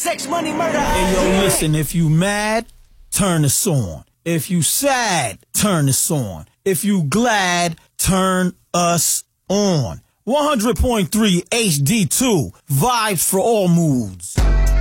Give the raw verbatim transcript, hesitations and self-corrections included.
Sex, money, murder. Hey, yo, listen, if you mad, turn this on. If you sad, turn this on. If you glad, turn us on. one hundred point three H D two, vibes for all moods.